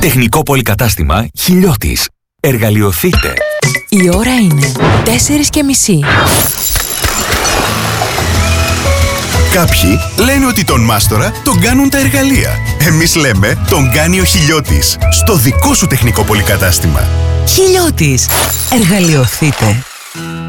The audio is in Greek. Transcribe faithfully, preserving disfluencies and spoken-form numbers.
Τεχνικό πολυκατάστημα Χιλιώτης. Εργαλειοθείτε. Η ώρα είναι τέσσερις και μισή. Κάποιοι λένε ότι τον μάστορα τον κάνουν τα εργαλεία. Εμείς λέμε τον κάνει ο Χιλιώτης. Στο δικό σου τεχνικό πολυκατάστημα. Χιλιώτης. Εργαλειοθείτε.